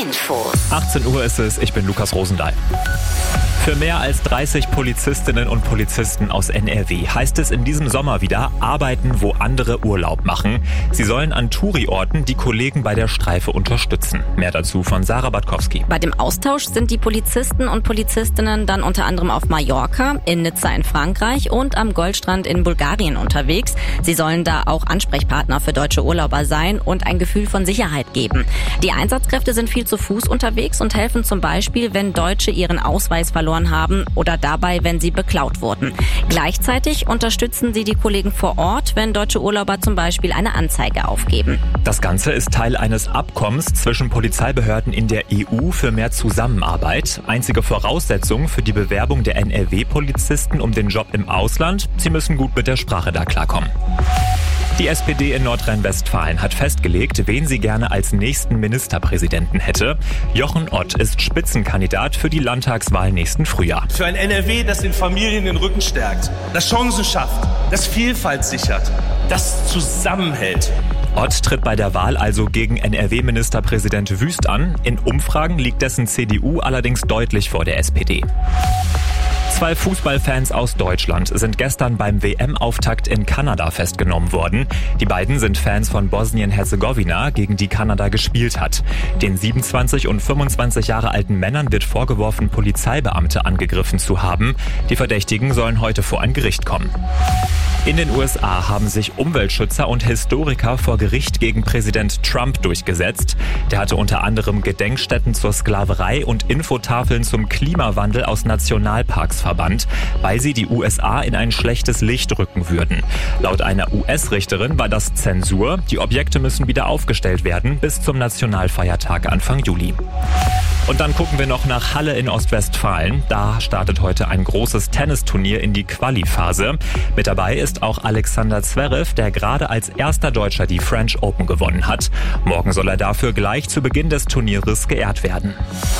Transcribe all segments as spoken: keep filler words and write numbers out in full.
Infos. achtzehn Uhr ist es, ich bin Lukas Rosendahl. Für mehr als dreißig Polizistinnen und Polizisten aus N R W heißt es in diesem Sommer wieder arbeiten, wo andere Urlaub machen. Sie sollen an Touri-Orten die Kollegen bei der Streife unterstützen. Mehr dazu von Sarah Batkowski. Bei dem Austausch sind die Polizisten und Polizistinnen dann unter anderem auf Mallorca, in Nizza in Frankreich und am Goldstrand in Bulgarien unterwegs. Sie sollen da auch Ansprechpartner für deutsche Urlauber sein und ein Gefühl von Sicherheit geben. Die Einsatzkräfte sind viel zu Fuß unterwegs und helfen zum Beispiel, wenn Deutsche ihren Ausweis verloren haben oder dabei, wenn sie beklaut wurden. Gleichzeitig unterstützen sie die Kollegen vor Ort, wenn deutsche Urlauber zum Beispiel eine Anzeige aufgeben. Das Ganze ist Teil eines Abkommens zwischen Polizeibehörden in der E U für mehr Zusammenarbeit. Einzige Voraussetzung für die Bewerbung der N R W-Polizisten um den Job im Ausland: sie müssen gut mit der Sprache da klarkommen. Die S P D in Nordrhein-Westfalen hat festgelegt, wen sie gerne als nächsten Ministerpräsidenten hätte. Jochen Ott ist Spitzenkandidat für die Landtagswahl nächsten Frühjahr. Für ein N R W, das den Familien den Rücken stärkt, das Chancen schafft, das Vielfalt sichert, das zusammenhält. Ott tritt bei der Wahl also gegen N R W-Ministerpräsident Wüst an. In Umfragen liegt dessen C D U allerdings deutlich vor der S P D. Zwei Fußballfans aus Deutschland sind gestern beim W M-Auftakt in Kanada festgenommen worden. Die beiden sind Fans von Bosnien-Herzegowina, gegen die Kanada gespielt hat. Den siebenundzwanzig und fünfundzwanzig Jahre alten Männern wird vorgeworfen, Polizeibeamte angegriffen zu haben. Die Verdächtigen sollen heute vor ein Gericht kommen. In den U S A haben sich Umweltschützer und Historiker vor Gericht gegen Präsident Trump durchgesetzt. Der hatte unter anderem Gedenkstätten zur Sklaverei und Infotafeln zum Klimawandel aus Nationalparks verbannt, weil sie die U S A in ein schlechtes Licht rücken würden. Laut einer U S-Richterin war das Zensur. Die Objekte müssen wieder aufgestellt werden bis zum Nationalfeiertag Anfang Juli. Und dann gucken wir noch nach Halle in Ostwestfalen. Da startet heute ein großes Tennisturnier in die Quali-Phase. Mit dabei ist auch Alexander Zverev, der gerade als erster Deutscher die French Open gewonnen hat. Morgen soll er dafür gleich zu Beginn des Turnieres geehrt werden.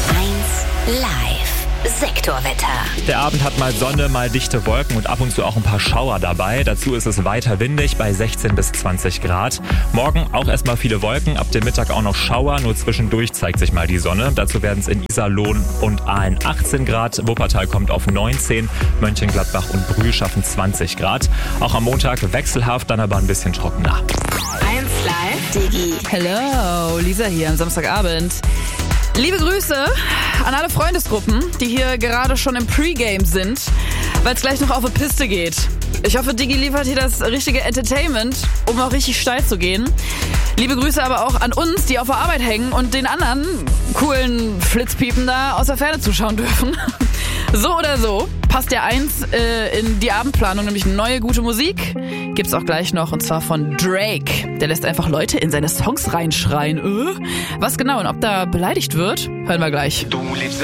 eins Live. Sektorwetter. Der Abend hat mal Sonne, mal dichte Wolken und ab und zu auch ein paar Schauer dabei. Dazu ist es weiter windig bei sechzehn bis zwanzig Grad. Morgen auch erstmal viele Wolken, ab dem Mittag auch noch Schauer. Nur zwischendurch zeigt sich mal die Sonne. Dazu werden es in Iserlohn und Aalen achtzehn Grad. Wuppertal kommt auf neunzehn. Mönchengladbach und Brühl schaffen zwanzig Grad. Auch am Montag wechselhaft, dann aber ein bisschen trockener. eins Live. Digi. Hello, Lisa hier am Samstagabend. Liebe Grüße an alle Freundesgruppen, die hier gerade schon im Pre-Game sind, weil es gleich noch auf die Piste geht. Ich hoffe, Digi liefert hier das richtige Entertainment, um auch richtig steil zu gehen. Liebe Grüße aber auch an uns, die auf der Arbeit hängen und den anderen coolen Flitzpiepen da aus der Ferne zuschauen dürfen. So oder so passt der eins äh, in die Abendplanung, nämlich neue gute Musik. Gibt's auch gleich noch, und zwar von Drake. Der lässt einfach Leute in seine Songs reinschreien. Äh? Was genau und ob da beleidigt wird, hören wir gleich. Du lebst